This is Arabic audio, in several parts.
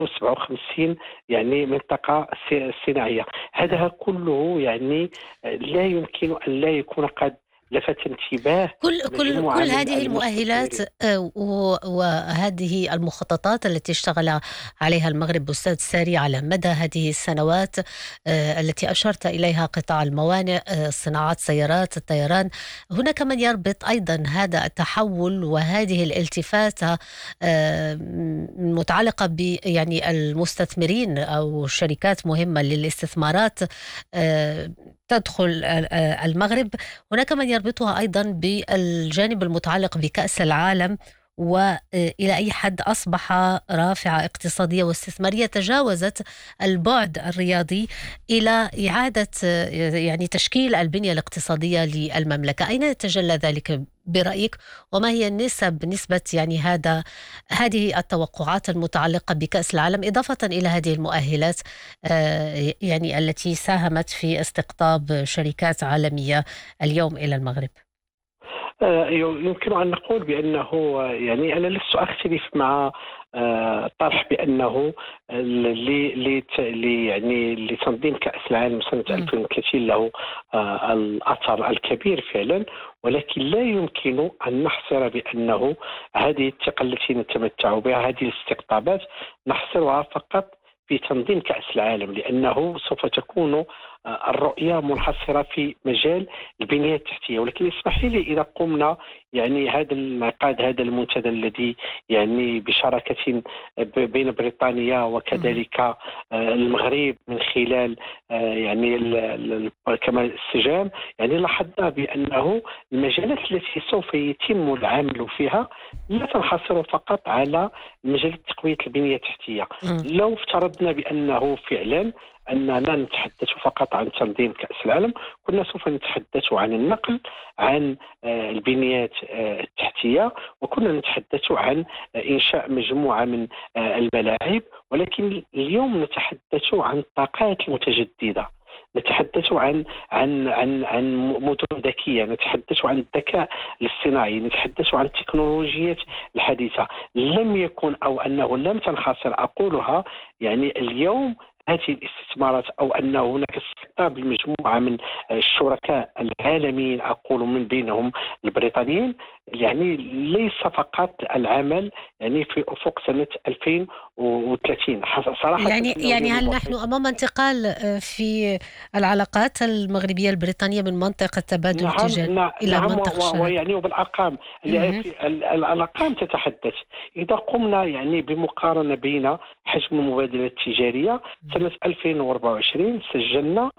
57 يعني منطقة صناعية. هذا كله يعني لا يمكن أن لا يكون قد لفت انتباه كل مجموعة من هذه المؤهلات المستثمرين. وهذه المخططات التي اشتغل عليها المغرب أستاذ ساري على مدى هذه السنوات، التي أشرت إليها، قطاع الموانئ، صناعات سيارات الطيران. هناك من يربط أيضا هذا التحول وهذه الالتفاتة متعلقة ب يعني المستثمرين أو شركات مهمة للاستثمارات آه، تدخل المغرب. هناك من يربطها أيضا بالجانب المتعلق بكأس العالم، وإلى أي حد أصبح رافعة اقتصادية واستثمارية تجاوزت البعد الرياضي إلى إعادة يعني تشكيل البنية الاقتصادية للمملكة. أين يتجلى ذلك برأيك؟ وما هي نسبة يعني هذه التوقعات المتعلقة بكأس العالم، إضافة إلى هذه المؤهلات يعني التي ساهمت في استقطاب شركات عالمية اليوم إلى المغرب؟ يمكن أن نقول بأنه يعني أنا لست أختلف مع طرح بأنه يعني لتنظيم كأس العالم سنة مم. 2030 له الأثر الكبير فعلا، ولكن لا يمكن أن نحصر بأنه هذه الثقة التي نتمتع بها، هذه الاستقطابات، نحصرها فقط في تنظيم كأس العالم، لأنه سوف تكون الرؤية منحصرة في مجال البنية التحتية. ولكن اسمح لي إذا قمنا يعني هذا الانعقاد، هذا المنتدى الذي يعني بشراكة بين بريطانيا وكذلك المغرب من خلال يعني كما السجام، يعني لاحظنا بأنه المجالات التي سوف يتم العمل فيها لا تنحصر فقط على مجال تقوية البنية التحتية. مم. لو افترضنا بأنه فعلا أننا نتحدث فقط عن تنظيم كأس العالم، كنا سوف نتحدث عن النقل، عن البنيات التحتية، وكنا نتحدث عن إنشاء مجموعة من الملاعب. ولكن اليوم نتحدث عن الطاقات المتجددة، نتحدث عن مدن ذكية، نتحدث عن الذكاء الاصطناعي، نتحدث عن التكنولوجيات الحديثة. لم يكن أو أنه لم تنحصر، أقولها يعني اليوم، هذه الاستثمارات أو أن هناك استقطاب لمجموعة من الشركاء العالميين، أقول من بينهم البريطانيين، يعني ليس فقط العمل يعني في أفق سنة 2030 صراحة إنه يعني هل اليوم نحن أمام انتقال في العلاقات المغربية البريطانية من منطقة تبادل نعم تجاري إلى نعم منطقة الشراكة؟ ويعني وبالارقام، مهم. الارقام تتحدث. اذا قمنا يعني بمقارنه بين حجم المبادلات التجاريه سنه 2024 سجلنا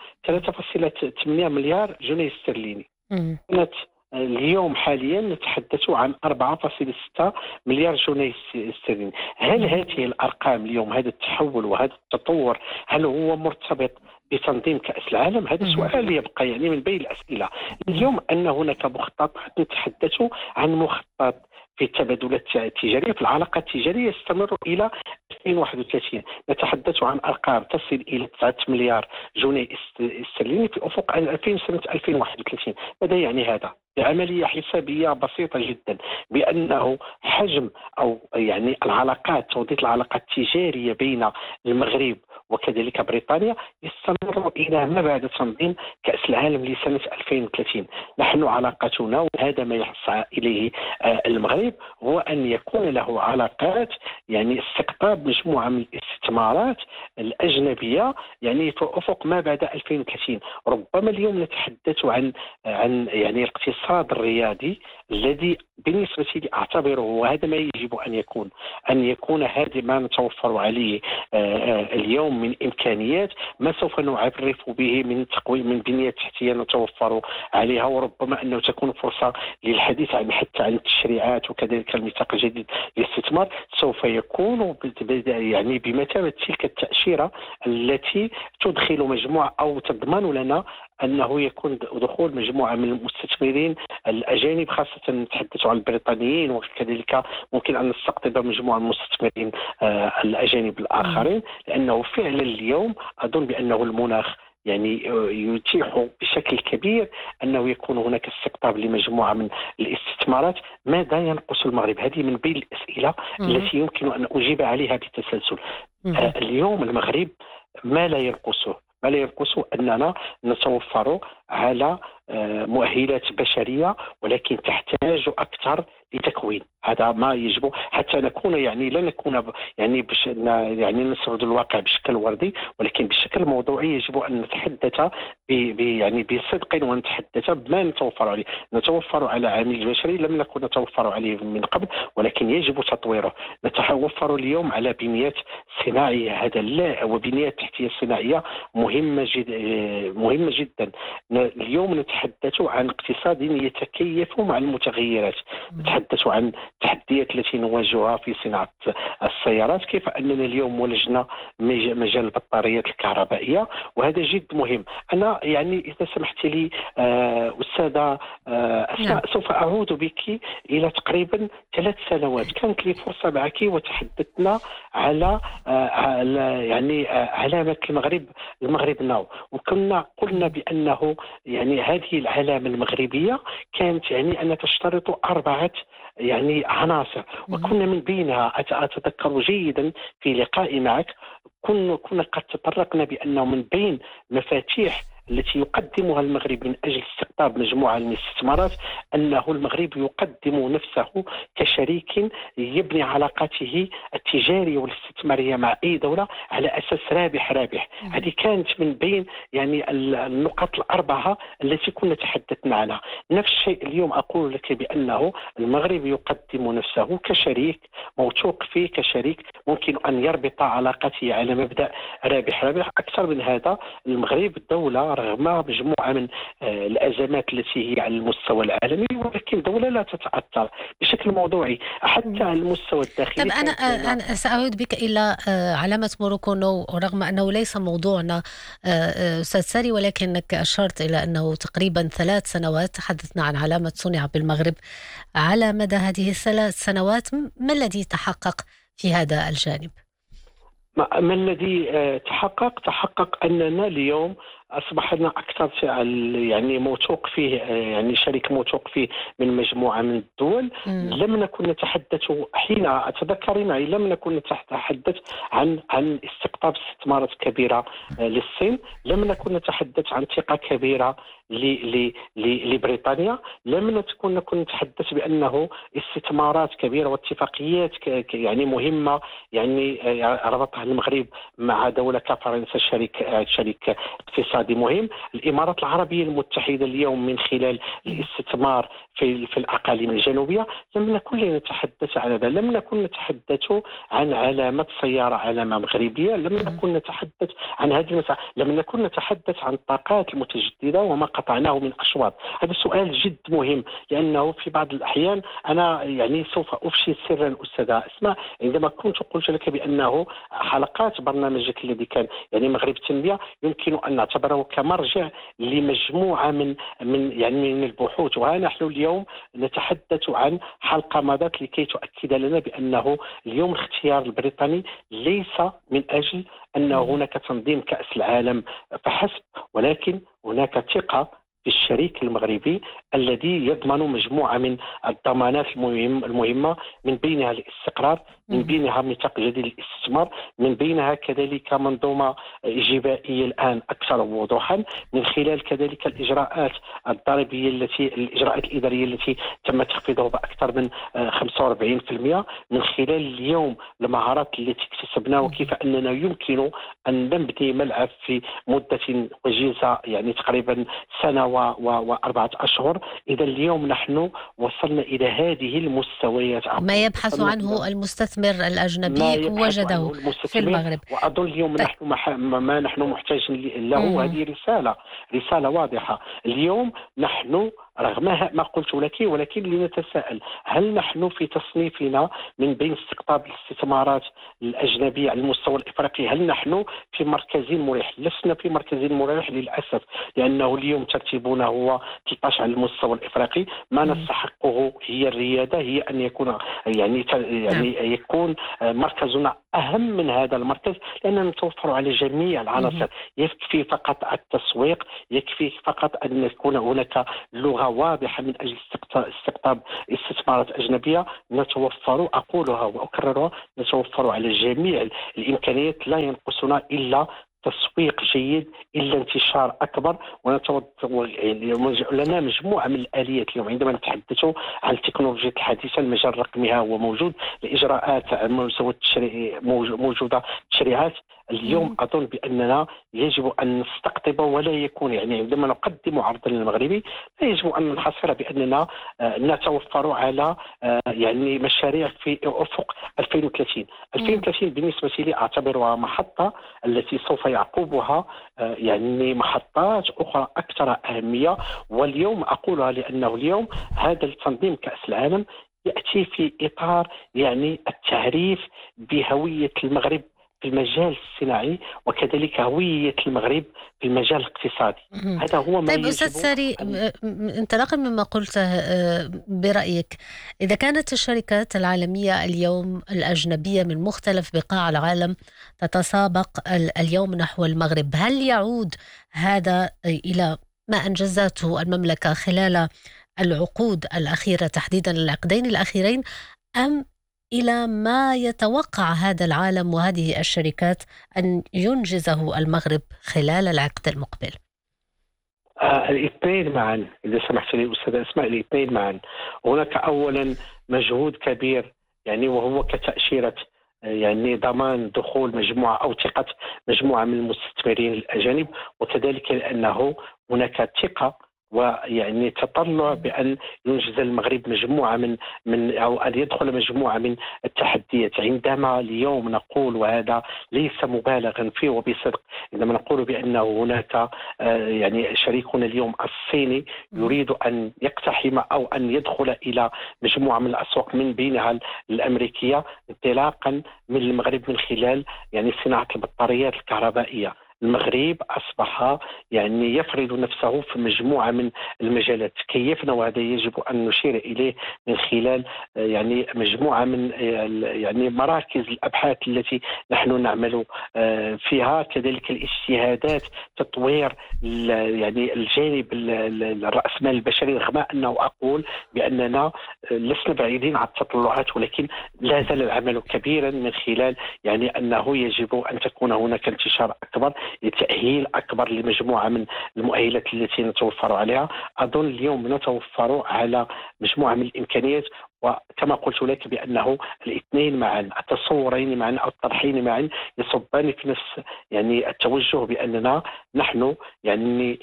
3.8 مليار جنيه استرليني. مم. سنة اليوم حاليا نتحدث عن 4.6 مليار جنيه استرليني. هل مم. هذه الأرقام اليوم، هذا التحول وهذا التطور، هل هو مرتبط بتنظيم كأس العالم؟ هذا مم. سؤال يبقى يعني من بين الأسئلة. مم. اليوم أن هناك مخططات، نتحدث عن مخطط في التبادلات التجارية، في العلاقات التجارية يستمر إلى 2031. نتحدث عن أرقام تصل إلى 9 مليار جنيه استرليني في أفق 2000 سنة 2031. ماذا يعني هذا؟ بعملية حسابية بسيطة جدا، بأنه حجم أو يعني العلاقات، توطيد العلاقات التجارية بين المغرب وكذلك بريطانيا يستمر إلى ما بعد تنظيم كأس العالم لسنة 2030. نحن علاقتنا، وهذا ما يسعى إليه المغرب، هو أن يكون له علاقات يعني استقطاب مجموعة من الاستثمارات الأجنبية يعني في أفق ما بعد 2030. ربما اليوم نتحدث عن يعني الاقتصاد الريادي الذي بالنسبة لي أعتبره، وهذا ما يجب أن يكون هذا ما نتوفر عليه اليوم من إمكانيات، ما سوف نعرف به من تقويم من بنية تحتية نتوفر عليها. وربما أنه تكون فرصة للحديث حتى عن التشريعات وكذلك الميثاق الجديد للاستثمار، سوف يكون يعني بمثابة تلك التأشيرة التي تدخل مجموعة أو تضمن لنا أنه يكون دخول مجموعة من المستثمرين الأجانب، خاصة نتحدث عن البريطانيين، وكذلك ممكن أن نستقطب مجموعة من المستثمرين الأجانب الآخرين، لأنه فعلا اليوم أظن بأنه المناخ يعني يتيح بشكل كبير أنه يكون هناك استقطاب لمجموعة من الاستثمارات. ماذا ينقص المغرب؟ هذه من بين الأسئلة مم. التي يمكن أن أجيب عليها بتسلسل. مهم. اليوم المغرب ما لا ينقصه أننا نتوفر على مؤهلات بشرية، ولكن تحتاج أكثر لتكوين. هذا ما يجب حتى نكون لا نكون يعني نسرد الواقع بشكل وردي، ولكن بشكل موضوعي يجب أن نتحدث بصدق، ونتحدث بما نتوفر عليه. نتوفر على عامل بشري لم نكن نتوفر عليه من قبل، ولكن يجب تطويره. نتوفر اليوم على بنيات صناعية، هذا لا، وبنيات تحتية صناعية مهمة جدا. اليوم نتحدث عن اقتصاد يتكيف مع المتغيرات، نتحدث عن التحديات التي نواجهها في صناعة السيارات، كيف أننا اليوم ولجنا مجال البطاريات الكهربائية، وهذا جد مهم. أنا إذا سمحت لي أستاذة أسماء، سوف أعود بك إلى تقريبا 3 سنوات. كانت لي فرصة معك وتحدثنا على علامة المغرب ناو، وكنا قلنا بأنه هذه العلامة المغربية كانت أن تشترط 4 عناصر، وكنا من بينها أتذكر جيدا في لقاء معك كنا قد تطرقنا بأنه من بين مفاتيح التي يقدمها المغرب من أجل استقطاب مجموعة من الاستثمارات أنه المغرب يقدم نفسه كشريك يبني علاقاته التجارية والاستثمارية مع أي دولة على أساس رابح. هذه كانت من بين النقاط ال4 التي كنا تحدثنا عنها. نفس الشيء اليوم أقول لك بأنه المغرب يقدم نفسه كشريك موثوق فيه، كشريك ممكن أن يربط علاقاته على مبدأ رابح. أكثر من هذا، المغرب دولة رغم مجموعة من الأزمات التي هي على المستوى العالمي، ولكن دولة لا تتأثر بشكل موضوعي حتى على المستوى الداخلي. طب أنا سأعود بك إلى علامة موروكو نو، رغم أنه ليس موضوعنا أستاذ ساري، ولكنك أشرت إلى أنه تقريبا 3 سنوات تحدثنا عن علامة صنع بالمغرب. على مدى هذه ال3 سنوات ما الذي تحقق في هذا الجانب؟ ما الذي تحقق أننا اليوم أصبحنا أكثر موثوق فيه، شريك موثوق فيه من مجموعة من الدول. لم نكن نتحدث حين أتذكر معي، لم نكن نتحدث عن استقطاب استثمارات كبيرة للصين، لم نكن نتحدث عن ثقة كبيرة لبريطانيا، لم نكن نتحدث بأنه استثمارات كبيرة واتفاقيات مهمة ربطها المغرب مع دولة كفرنسا شريك اقتصادي مهم. الإمارات العربية المتحدة اليوم من خلال الاستثمار في الأقاليم الجنوبية، لم نكن نتحدث عن هذا. لم نكن نتحدث عن علامة سيارة، علامة مغربية. لم نكن نتحدث عن هذه المسألة. لم نكن نتحدث عن الطاقات المتجددة وما قطعناه من أشواط. هذا سؤال جد مهم، لأنه في بعض الأحيان أنا سوف أفشي سرا أستاذة أسماء، عندما كنت قلت لك بأنه حلقات برنامجك الذي كان مغرب التنمية يمكن أن نعتبره كمرجع لمجموعة من البحوث. ونحن اليوم نتحدث عن حلقة مضت لكي تؤكد لنا بأنه اليوم الاختيار البريطاني ليس من أجل أن هناك تنظيم كأس العالم فحسب، ولكن هناك ثقة في الشريك المغربي الذي يضمن مجموعة من الضمانات المهمة، من بينها الاستقرار، من بينها ميثاق جديد للاستثمار، من بينها كذلك منظومة إجبارية الآن أكثر وضوحا، من خلال كذلك الإجراءات الضريبية الإجراءات الإدارية التي تم تخفيضها بأكثر من 45%، من خلال اليوم المهارات التي اكتسبناها وكيف أننا يمكن أن نبني ملعب في مدة وجيزة تقريبا سنة و4 أشهر. إذا اليوم نحن وصلنا إلى هذه المستويات. ما يبحث عنه المستثمر الأجنبي وجده في المغرب. وأظن اليوم نحن ما نحن محتاجين له. هذه رسالة واضحة. اليوم نحن رغم ما قلت لك، ولكن لنتساءل، هل نحن في تصنيفنا من بين استقطاب الاستثمارات الأجنبية على المستوى الإفريقي هل نحن في مركز مريح؟ لسنا في مركز مريح للأسف، لأنه اليوم ترتيبنا هو 13 على المستوى الإفريقي. ما نستحقه هي الريادة، هي أن يكون يكون مركزنا أهم من هذا المركز، لأننا نتوفر على جميع العناصر. يكفي فقط التسويق، يكفي فقط أن يكون هناك لغة جهة واضحة من أجل استقطاب استثمارات أجنبية، نتوفر، أقولها وأكررها، نتوفر على جميع الإمكانيات. لا ينقصنا إلا تسويق جيد، إلا انتشار أكبر، يعني لنا مجموعة من الآليات اليوم. عندما نتحدث عن التكنولوجيا الحديثة، المجال الرقمي هو موجود، الإجراءات موجودة، تشريعات. اليوم أظن بأننا يجب أن نستقطب، ولا يكون يعني عندما نقدم عرضا للمغربي لا يجب أن ننحصر بأننا نتوفر على يعني مشاريع في أفق 2030. 2030 بالنسبة لي أعتبرها محطة التي سوف يعقبها يعني محطات أخرى أكثر أهمية. واليوم أقولها لأنه اليوم هذا التنظيم كأس العالم يأتي في إطار يعني التعريف بهوية المغرب في المجال الصناعي، وكذلك هوية المغرب في المجال الاقتصادي. هذا هو ما طيب أستاذ يجب ساري، انطلاقا مما قلته، برأيك إذا كانت الشركات العالمية اليوم الأجنبية من مختلف بقاع العالم تتسابق اليوم نحو المغرب، هل يعود هذا إلى ما أنجزته المملكة خلال العقود الأخيرة، تحديدا العقدين الأخيرين، أم إلى ما يتوقع هذا العالم وهذه الشركات أن ينجزه المغرب خلال العقد المقبل؟ الاثنين معا، إذا سمحت لي أستاذ أسماء، الاثنين معا. هناك أولا مجهود كبير يعني، وهو كتأشيرة يعني ضمان دخول مجموعة أو ثقة مجموعة من المستثمرين الأجانب، وكذلك لأنه هناك ثقة ويعني تطلع بأن ينجز المغرب مجموعة من أو أن يدخل مجموعة من التحديات. عندما اليوم نقول، وهذا ليس مبالغا فيه وبصدق، عندما نقول بأنه هناك يعني شريكنا اليوم الصيني يريد أن يقتحم أو أن يدخل إلى مجموعة من الأسواق من بينها الأمريكية، انطلاقا من المغرب من خلال يعني صناعة البطاريات الكهربائية. المغرب أصبح يعني يفرض نفسه في مجموعة من المجالات. كيفنا، وهذا يجب أن نشير إليه من خلال يعني مجموعة من يعني مراكز الأبحاث التي نحن نعمل فيها، كذلك الاجتهادات، تطوير يعني الجانب الرأسمال البشري، رغم أنه أقول بأننا لسنا بعيدين عن التطلعات، ولكن لا زال العمل كبيرا من خلال يعني أنه يجب أن تكون هناك انتشار أكبر، تأهيل أكبر لمجموعة من المؤهلات التي نتوفر عليها. أظن اليوم نتوفر على مجموعة من الإمكانيات، وكما قلت لك بأنه الاثنين معا، التصورين معا أو الطرحين معا، يصبان في نفس يعني التوجه، بأننا نحن يعني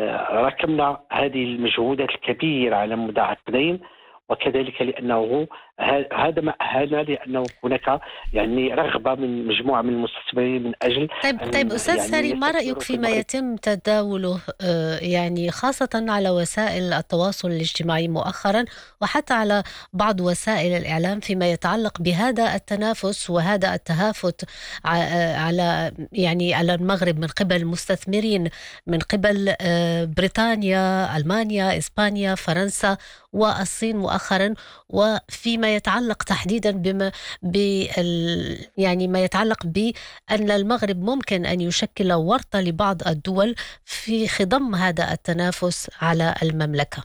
ركبنا هذه المجهودات الكبيرة على مدى عقدين، وكذلك لأنه هذا ما أهلنا، لأنه هناك يعني رغبة من مجموعة من المستثمرين من أجل طيب أستاذ يعني ساري، ما رأيك فيما يتم تداوله يعني خاصة على وسائل التواصل الاجتماعي مؤخرا، وحتى على بعض وسائل الإعلام، فيما يتعلق بهذا التنافس وهذا التهافت على يعني على المغرب من قبل مستثمرين من قبل بريطانيا، ألمانيا، إسبانيا، فرنسا والصين مؤخرا، وفيما يتعلق تحديدا يعني ما يتعلق بأن المغرب ممكن أن يشكل ورطة لبعض الدول في خضم هذا التنافس على المملكة؟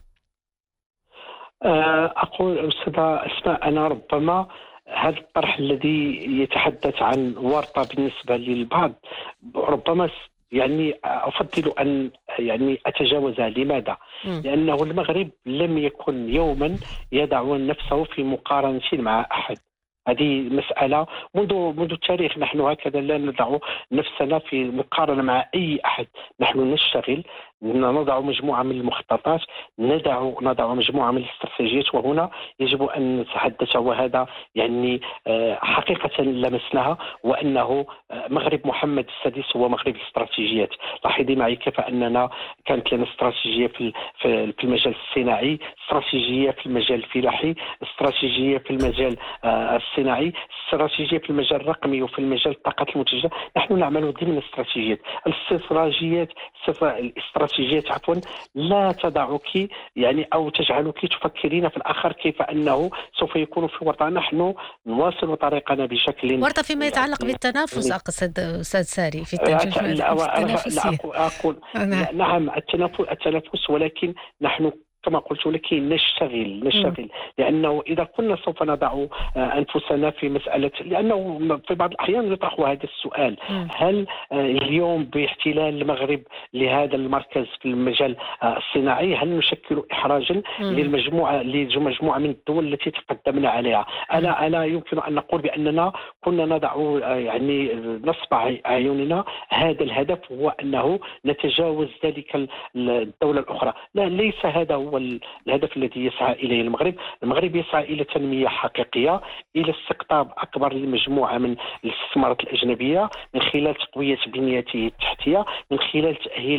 أقول أستاذة أسماء، أنا ربما هذا الطرح الذي يتحدث عن ورطة بالنسبة للبعض ربما يعني أفضل أن يعني أتجاوزها. لماذا؟ لأنه المغرب لم يكن يوما يضع نفسه في مقارنة مع أحد. هذه مسألة منذ التاريخ، نحن هكذا لا نضع نفسنا في مقارنة مع أي أحد. نحن نشتغل، نضع مجموعة من المخططات، نضع مجموعة من الاستراتيجيات، وهنا يجب أن نتحدث، وهذا يعني حقيقة لمسناها، وأنه مغرب محمد السادس هو مغرب الاستراتيجيات. لاحظي معي كيف أننا كانت لنا استراتيجية في المجال الصناعي، استراتيجية في المجال الفلاحي، استراتيجية في المجال الصناعي، استراتيجية في المجال الرقمي وفي المجال الطاقة المتجددة. نحن نعمل ضمن استراتيجيات. الاستراتيجيات عفوا لا تضعك يعني أو تجعلك تفكرين في الآخر كيف أنه سوف يكون في ورطة. نحن نواصل طريقنا بشكل ورطة فيما يتعلق بالتنافس، أقصد أستاذ ساري، في التنافسية. أقول نعم التنافس، ولكن نحن كما قلت لك نشتغل لأنه إذا كنا سوف نضع أنفسنا في مسألة، لأنه في بعض الأحيان يطرح هذا السؤال: هل اليوم باحتلال المغرب لهذا المركز في المجال الصناعي هل نشكل إحراجا لمجموعة من الدول التي تقدمنا عليها؟ أنا يمكن أن نقول بأننا كنا نضع يعني نصب أعيننا هذا الهدف، هو أنه نتجاوز ذلك الدولة الأخرى. لا، ليس هذا هو الهدف الذي يسعى إليه المغرب يسعى إلى تنمية حقيقية، إلى استقطاب أكبر لمجموعة من الاستثمارات الأجنبية من خلال تقوية بنيته التحتية، من خلال تأهيل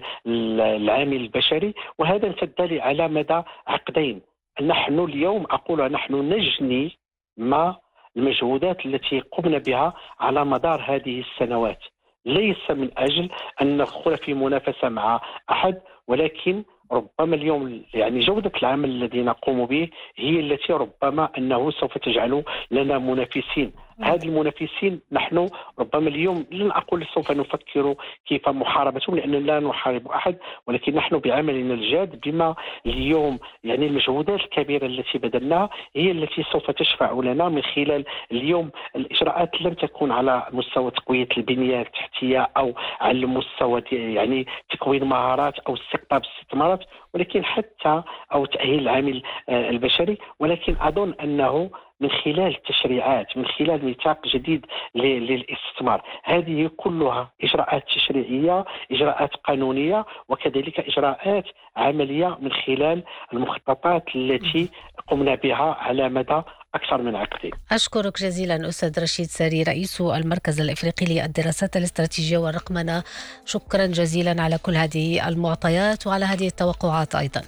العامل البشري، وهذا امتد على مدى عقدين. نحن اليوم نحن نجني ما المجهودات التي قمنا بها على مدار هذه السنوات، ليس من أجل أن ندخل في منافسة مع أحد، ولكن ربما اليوم يعني جودة العمل الذي نقوم به هي التي ربما أنه سوف تجعل لنا منافسين. هذه المنافسين نحن ربما اليوم لن أقول سوف نفكر كيف محاربتهم، لأننا لا نحارب أحد، ولكن نحن بعملنا الجاد بما اليوم يعني المجهودات الكبيرة التي بذلناها هي التي سوف تشفع لنا من خلال اليوم الإجراءات لم تكن على مستوى تقوية البنية التحتية أو على مستوى يعني تكوين مهارات أو استقطاب استثمارات، ولكن حتى أو تأهيل العامل البشري. ولكن أظن أنه من خلال التشريعات، من خلال ميثاق جديد للاستثمار، هذه كلها إجراءات تشريعية، إجراءات قانونية، وكذلك إجراءات عملية من خلال المخططات التي قمنا بها على مدى أكثر من عقدين. أشكرك جزيلا أستاذ رشيد ساري، رئيس المركز الإفريقي للدراسات الاستراتيجية والرقمنة. شكرا جزيلا على كل هذه المعطيات وعلى هذه التوقعات أيضا.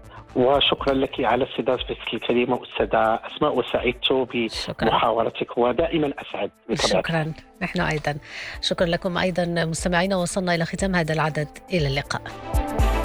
وشكرا لك على استضافتك الكريمة أستاذة أسماء، وسعدت بمحاورتك ودائما أسعد. شكرا، نحن أيضا شكرا لكم أيضا مستمعينا. وصلنا إلى ختام هذا العدد، إلى اللقاء.